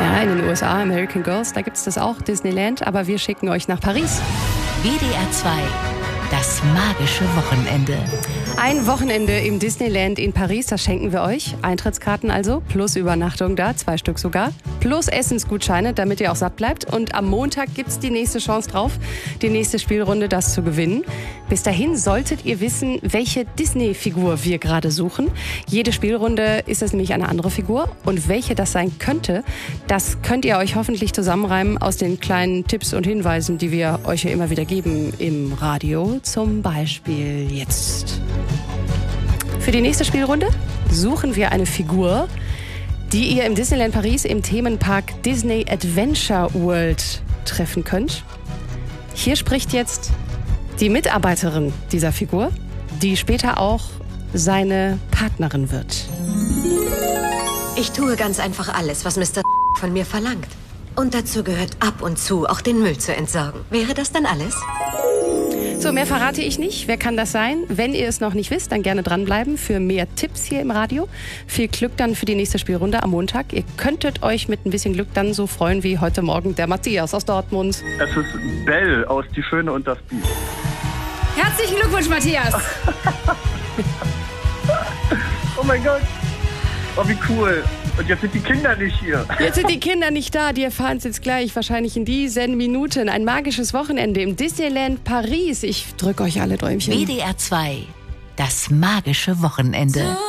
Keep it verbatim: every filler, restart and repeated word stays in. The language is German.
Ja, in den U S A, American Girls, da gibt es das auch, Disneyland, aber wir schicken euch nach Paris. W D R zwei, das magische Wochenende. Ein Wochenende im Disneyland in Paris, das schenken wir euch. Eintrittskarten also, plus Übernachtung da, zwei Stück sogar. Plus Essensgutscheine, damit ihr auch satt bleibt. Und am Montag gibt's die nächste Chance drauf, die nächste Spielrunde, das zu gewinnen. Bis dahin solltet ihr wissen, welche Disney-Figur wir gerade suchen. Jede Spielrunde ist es nämlich eine andere Figur. Und welche das sein könnte, das könnt ihr euch hoffentlich zusammenreimen aus den kleinen Tipps und Hinweisen, die wir euch ja immer wieder geben im Radio. Zum Beispiel jetzt. Für die nächste Spielrunde suchen wir eine Figur, die ihr im Disneyland Paris im Themenpark Disney Adventure World treffen könnt. Hier spricht jetzt die Mitarbeiterin dieser Figur, die später auch seine Partnerin wird. Ich tue ganz einfach alles, was Mister von mir verlangt. Und dazu gehört ab und zu auch den Müll zu entsorgen. Wäre das dann alles? So, mehr verrate ich nicht. Wer kann das sein? Wenn ihr es noch nicht wisst, dann gerne dranbleiben für mehr Tipps hier im Radio. Viel Glück dann für die nächste Spielrunde am Montag. Ihr könntet euch mit ein bisschen Glück dann so freuen wie heute Morgen der Matthias aus Dortmund. Es ist Belle aus Die Schöne und das Biest. Herzlichen Glückwunsch, Matthias. Oh mein Gott. Oh, wie cool. Und jetzt sind die Kinder nicht hier. Jetzt sind die Kinder nicht da. Die erfahren es jetzt gleich, wahrscheinlich in diesen Minuten. Ein magisches Wochenende im Disneyland Paris. Ich drücke euch alle Däumchen. W D R zwei, das magische Wochenende.